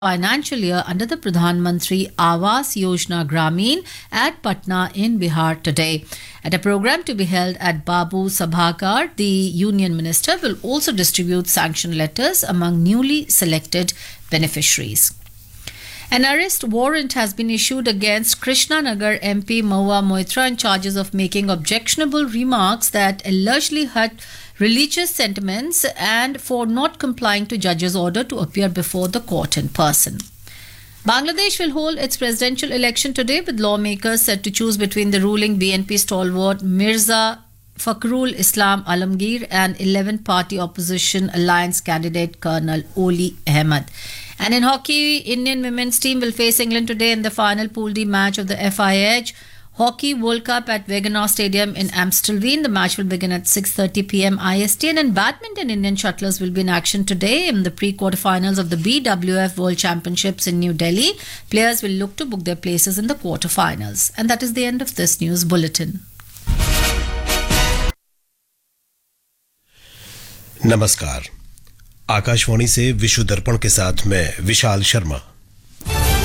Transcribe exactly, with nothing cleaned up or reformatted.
financial year under the Pradhan Mantri Awas Yojana Gramin at Patna in Bihar today. At a program to be held at Babu Sabhakar, the union minister will also distribute sanction letters among newly selected beneficiaries. An arrest warrant has been issued against Krishnanagar M P Mahua Moitra on charges of making objectionable remarks that allegedly hurt religious sentiments and for not complying to judge's order to appear before the court in person. Bangladesh will hold its presidential election today, with lawmakers set to choose between the ruling B N P stalwart Mirza Fakhrul Islam Alamgir and eleven-party opposition alliance candidate Colonel Oli Ahmed. And in hockey, Indian women's team will face England today in the final Pool D match of the F I H Hockey World Cup at Wegener Stadium in Amstelveen. The match will begin at six thirty p m I S T. And in badminton, Indian shuttlers will be in action today in the pre-quarterfinals of the B W F World Championships in New Delhi. Players will look to book their places in the quarterfinals. And that is the end of this news bulletin. नमस्कार, आकाशवाणी से विश्व दर्पण के साथ मैं विशाल शर्मा।